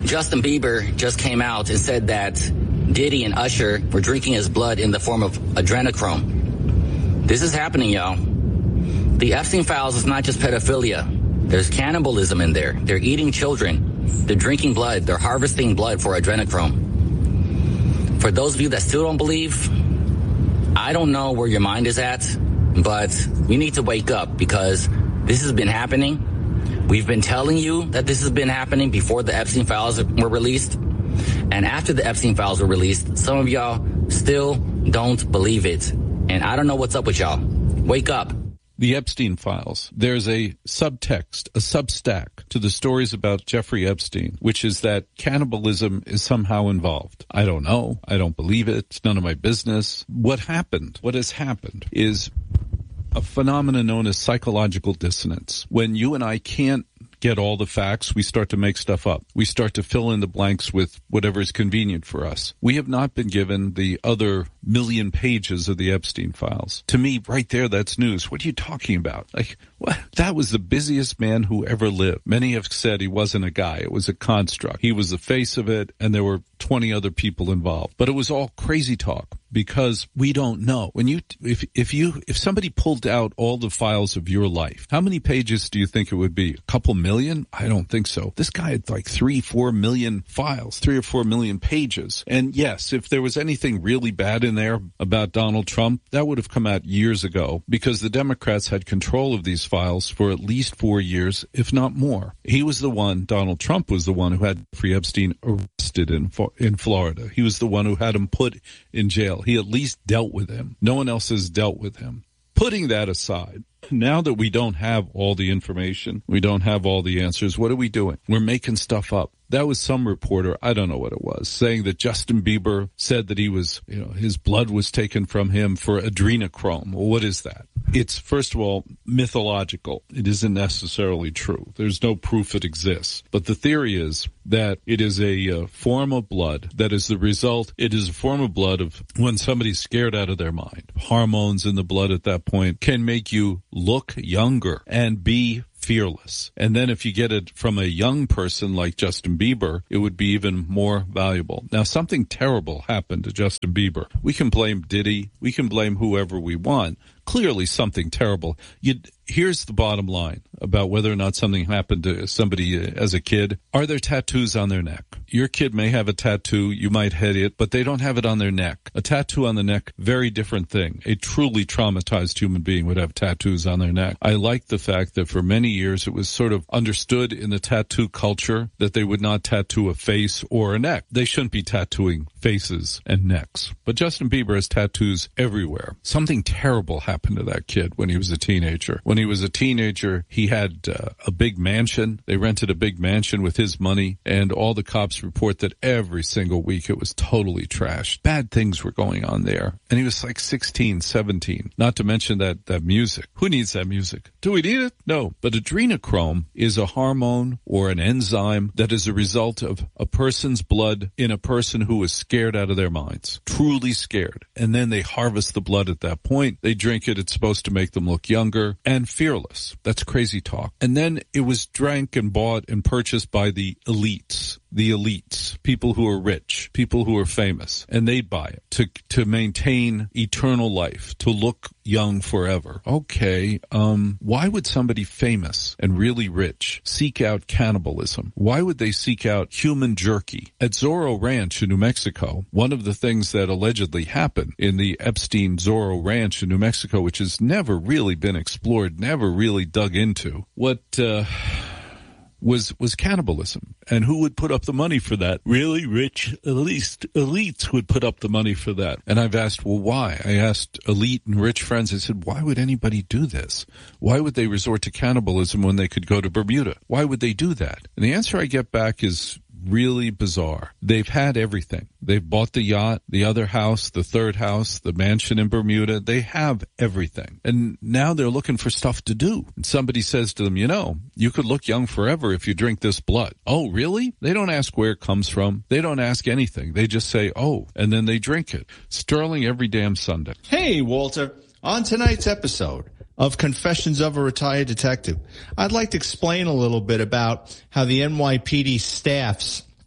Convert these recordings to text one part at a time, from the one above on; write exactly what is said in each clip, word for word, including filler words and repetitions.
Justin Bieber just came out and said that Diddy and Usher were drinking his blood in the form of adrenochrome. This is happening, y'all. The Epstein files is not just pedophilia. There's cannibalism in there. They're eating children. They're drinking blood. They're harvesting blood for adrenochrome. For those of you that still don't believe, I don't know where your mind is at, but we need to wake up because this has been happening. We've been telling you that this has been happening before the Epstein files were released. And after the Epstein files were released, some of y'all still don't believe it. And I don't know what's up with y'all. Wake up. The Epstein files. There's a subtext, a substack to the stories about Jeffrey Epstein, which is that cannibalism is somehow involved. I don't know. I don't believe it. It's none of my business. What happened, what has happened is a phenomenon known as psychological dissonance. When you and I can't get all the facts, we start to make stuff up. We start to fill in the blanks with whatever is convenient for us. We have not been given the other million pages of the Epstein files. To me, right there, that's news. What are you talking about? Like, what? That was the busiest man who ever lived. Many have said he wasn't a guy. It was a construct. He was the face of it, and there were twenty other people involved. But it was all crazy talk because we don't know. When you, if, if you, if somebody pulled out all the files of your life, how many pages do you think it would be? A couple million? I don't think so. This guy had like three, four million files, three or four million pages. And yes, if there was anything really bad in there about Donald Trump, that would have come out years ago because the Democrats had control of these files for at least four years, if not more. He was the one, Donald Trump was the one who had Jeffrey Epstein arrested in, in Florida. He was the one who had him put in jail. He at least dealt with him. No one else has dealt with him. Putting that aside, now that we don't have all the information, we don't have all the answers, what are we doing? We're making stuff up. That was some reporter, I don't know what it was, saying that Justin Bieber said that he was, you know, his blood was taken from him for adrenochrome. Well, what is that? It's, first of all, mythological. It isn't necessarily true. There's no proof it exists. But the theory is that it is a uh, form of blood that is the result. It is a form of blood of when somebody's scared out of their mind. Hormones in the blood at that point can make you look younger and be fearless. And then if you get it from a young person like Justin Bieber, it would be even more valuable. Now, something terrible happened to Justin Bieber. We can blame Diddy. We can blame whoever we want. Clearly something terrible. You'd, here's the bottom line about whether or not something happened to somebody as a kid. Are there tattoos on their neck? Your kid may have a tattoo. You might hit it, but they don't have it on their neck. A tattoo on the neck, very different thing. A truly traumatized human being would have tattoos on their neck. I like the fact that for many years it was sort of understood in the tattoo culture that they would not tattoo a face or a neck. They shouldn't be tattooing faces and necks. But Justin Bieber has tattoos everywhere. Something terrible happened to that kid when he was a teenager. When he was a teenager, he had uh, a big mansion. They rented a big mansion with his money, and all the cops report that every single week it was totally trashed. Bad things were going on there. And he was like sixteen, seventeen. Not to mention that, that music. Who needs that music? Do we need it? No. But adrenochrome is a hormone or an enzyme that is a result of a person's blood in a person who is scared out of their minds. Truly scared. And then they harvest the blood at that point. They drink it. It's supposed to make them look younger and fearless. That's crazy talk. And then it was drank and bought and purchased by the elites. The elites, people who are rich, people who are famous, and they'd buy it to to maintain eternal life, to look young forever. Okay, um, why would somebody famous and really rich seek out cannibalism? Why would they seek out human jerky? At Zorro Ranch in New Mexico, one of the things that allegedly happened in the Epstein Zorro Ranch in New Mexico, which has never really been explored, never really dug into, what... Uh, was was cannibalism. And who would put up the money for that? Really rich elites, elites would put up the money for that. And I've asked, well, why? I asked elite and rich friends, I said, why would anybody do this? Why would they resort to cannibalism when they could go to Bermuda? Why would they do that? And the answer I get back is really bizarre. They've had everything. They've bought the yacht, the other house, the third house, the mansion in Bermuda. They have everything. And now they're looking for stuff to do. And somebody says to them, you know, you could look young forever if you drink this blood. Oh, really? They don't ask where it comes from. They don't ask anything. They just say, oh, and then they drink it. Sterling every damn Sunday. Hey, Walter. On tonight's episode of Confessions of a Retired Detective, I'd like to explain a little bit about how the N Y P D staffs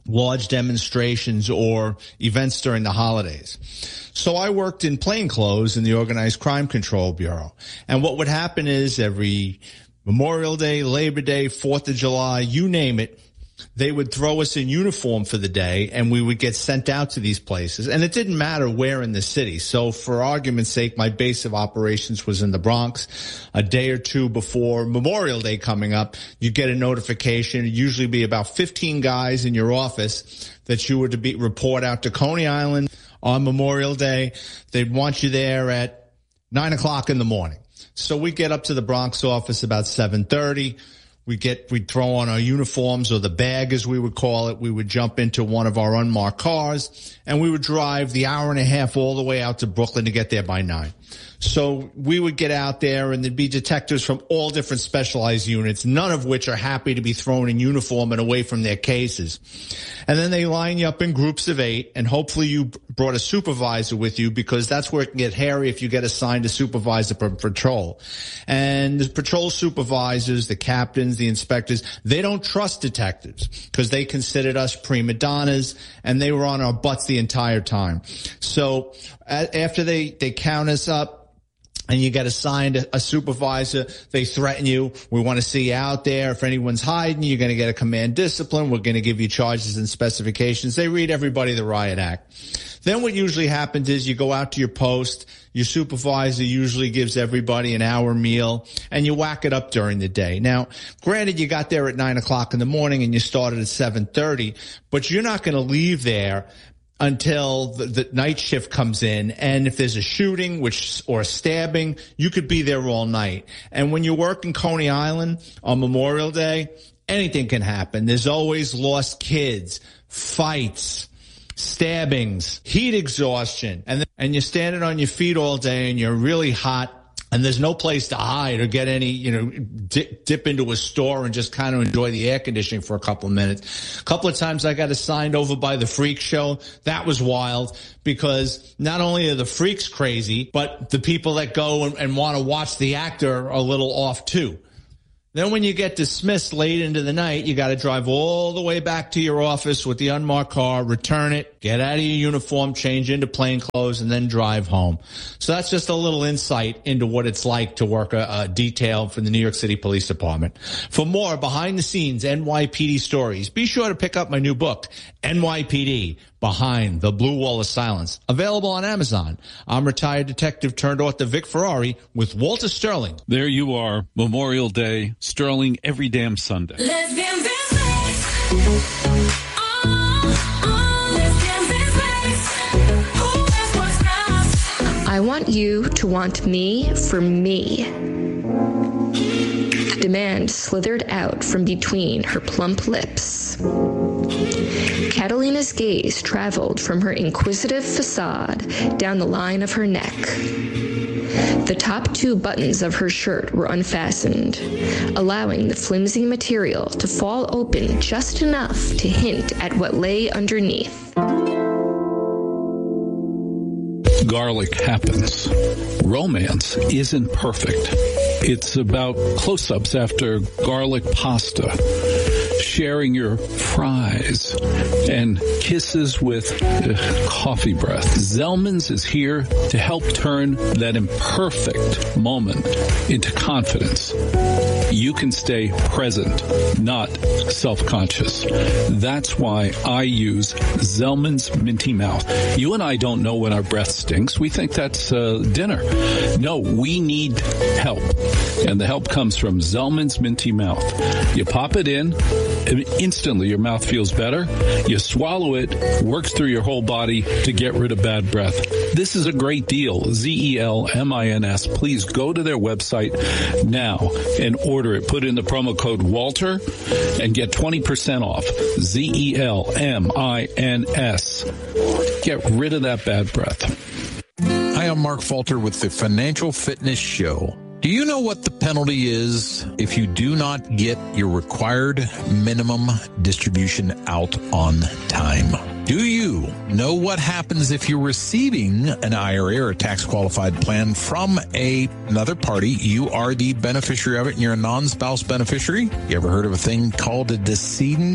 large demonstrations or events during the holidays. So I worked in plainclothes in the Organized Crime Control Bureau. And what would happen is every Memorial Day, Labor Day, Fourth of July, you name it, they would throw us in uniform for the day, and we would get sent out to these places. And it didn't matter where in the city. So for argument's sake, my base of operations was in the Bronx. A day or two before Memorial Day coming up, you get a notification. It'd usually be about fifteen guys in your office that you were to be report out to Coney Island on Memorial Day. They'd want you there at nine o'clock in the morning. So we get up to the Bronx office about seven thirty. We get, we'd throw on our uniforms, or the bag as we would call it. We would jump into one of our unmarked cars, and we would drive the hour and a half all the way out to Brooklyn to get there by nine. So we would get out there, and there'd be detectives from all different specialized units, none of which are happy to be thrown in uniform and away from their cases. And then they line you up in groups of eight, and hopefully you brought a supervisor with you, because that's where it can get hairy if you get assigned a supervisor per patrol. And the patrol supervisors, the captains, the inspectors, they don't trust detectives because they considered us prima donnas, and they were on our butts the entire time. So after they, they count us up, and you get assigned a, a supervisor, they threaten you. We want to see you out there. If anyone's hiding, you're going to get a command discipline. We're going to give you charges and specifications. They read everybody the riot act. Then what usually happens is you go out to your post. Your supervisor usually gives everybody an hour meal, and you whack it up during the day. Now, granted, you got there at nine o'clock in the morning and you started at seven thirty, but you're not going to leave there until the, the night shift comes in. And if there's a shooting which or a stabbing, you could be there all night. And when you work in Coney Island on Memorial Day, anything can happen. There's always lost kids, fights, stabbings, heat exhaustion. And, and you're standing on your feet all day, and you're really hot. And there's no place to hide or get any, you know, dip, dip into a store and just kind of enjoy the air conditioning for a couple of minutes. A couple of times I got assigned over by the freak show. That was wild, because not only are the freaks crazy, but the people that go and, and want to watch the actor are a little off too. Then when you get dismissed late into the night, you got to drive all the way back to your office with the unmarked car, return it, get out of your uniform, change into plain clothes, and then drive home. So that's just a little insight into what it's like to work a, a detail for the New York City Police Department. For more behind-the-scenes N Y P D stories, be sure to pick up my new book, N Y P D, Behind the Blue Wall of Silence, available on Amazon. I'm retired detective turned author Vic Ferrari with Walter Sterling. There you are, Memorial Day, Sterling every damn Sunday. Lesbian business. Oh, oh, lesbian business. Who is what's not? I want you to want me for me. The demand slithered out from between her plump lips. Catalina's gaze traveled from her inquisitive facade down the line of her neck. The top two buttons of her shirt were unfastened, allowing the flimsy material to fall open just enough to hint at what lay underneath. Garlic happens. Romance isn't perfect. It's about close-ups after garlic pasta, sharing your fries, and kisses with uh, coffee breath. Zellman's is here to help turn that imperfect moment into confidence. You can stay present, not self-conscious. That's why I use Zellman's Minty Mouth. You and I don't know when our breath stinks. We think that's uh, dinner. No, we need help. And the help comes from Zellman's Minty Mouth. You pop it in, and instantly your mouth feels better. You swallow it, works through your whole body to get rid of bad breath. This is a great deal. Z E L M I N S. Please go to their website now and order it. Put in the promo code Walter and get twenty percent off. Z E L M I N S. Get rid of that bad breath. Hi, I'm Mark Falter with the Financial Fitness Show. Do you know what the penalty is if you do not get your required minimum distribution out on time? Do you know what happens if you're receiving an I R A or a tax-qualified plan from a, another party? You are the beneficiary of it, and you're a non-spouse beneficiary. You ever heard of a thing called a decedent?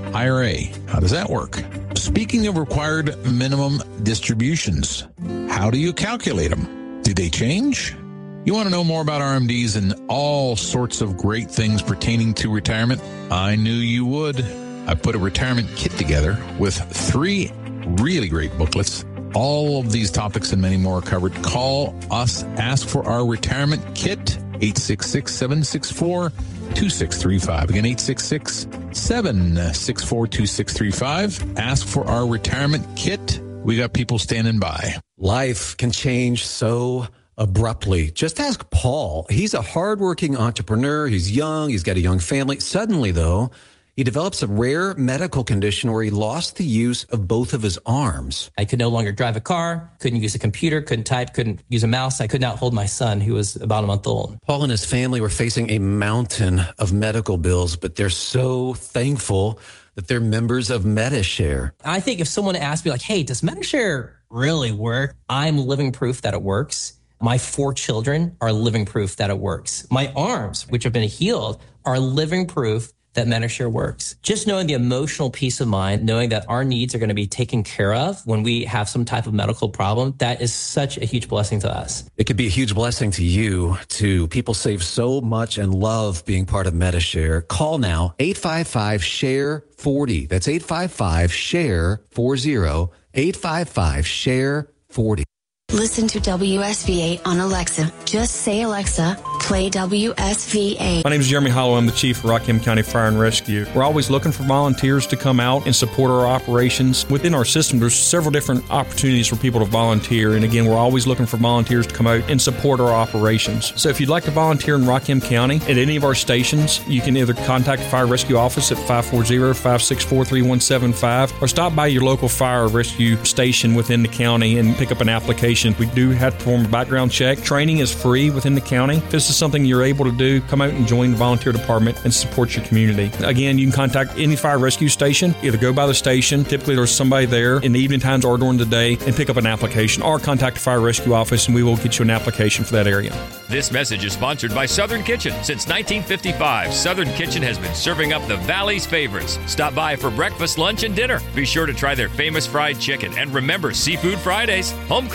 I R A. How does that work? Speaking of required minimum distributions, how do you calculate them? Do they change? You want to know more about R M Ds and all sorts of great things pertaining to retirement? I knew you would. I put a retirement kit together with three really great booklets. All of these topics and many more are covered. Call us. Ask for our retirement kit. eight six six, seven six four, two six three five. Again, eight six six, seven six four, two six three five. Ask for our retirement kit. We got people standing by. Life can change so abruptly. Just ask Paul. He's a hardworking entrepreneur. He's young. He's got a young family. Suddenly, though, he develops a rare medical condition where he lost the use of both of his arms. I could no longer drive a car, couldn't use a computer, couldn't type, couldn't use a mouse. I could not hold my son, who was about a month old. Paul and his family were facing a mountain of medical bills, but they're so thankful that they're members of MediShare. I think if someone asked me like, hey, does MediShare really work? I'm living proof that it works. My four children are living proof that it works. My arms, which have been healed, are living proof that MediShare works. Just knowing the emotional peace of mind, knowing that our needs are going to be taken care of when we have some type of medical problem, that is such a huge blessing to us. It could be a huge blessing to you, too. People save so much and love being part of MediShare. Call now, eight five five, S H A R E forty. That's eight five five, S H A R E forty, eight five five, S H A R E forty. Listen to W S V A on Alexa. Just say, Alexa, play W S V A. My name is Jeremy Hollow. I'm the chief of Rockham County Fire and Rescue. We're always looking for volunteers to come out and support our operations. Within our system, there's several different opportunities for people to volunteer. And again, we're always looking for volunteers to come out and support our operations. So if you'd like to volunteer in Rockham County at any of our stations, you can either contact the Fire Rescue Office at five four zero, five six four, three one seven five or stop by your local fire rescue station within the county and pick up an application. We do have to perform a background check. Training is free within the county. If this is something you're able to do, come out and join the volunteer department and support your community. Again, you can contact any fire rescue station. Either go by the station, typically there's somebody there in the evening times or during the day, and pick up an application, or contact the fire rescue office and we will get you an application for that area. This message is sponsored by Southern Kitchen. Since nineteen fifty-five, Southern Kitchen has been serving up the Valley's favorites. Stop by for breakfast, lunch, and dinner. Be sure to try their famous fried chicken. And remember, Seafood Fridays, home